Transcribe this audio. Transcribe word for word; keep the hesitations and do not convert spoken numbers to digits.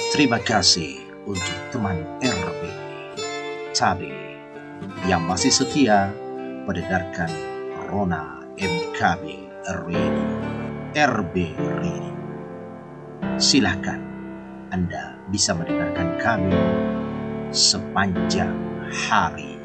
Terima kasih untuk teman R B Cabe yang masih setia mendengarkan Rona M K B Radio, R B Radio. Silakan Anda bisa mendengarkan kami sepanjang hari.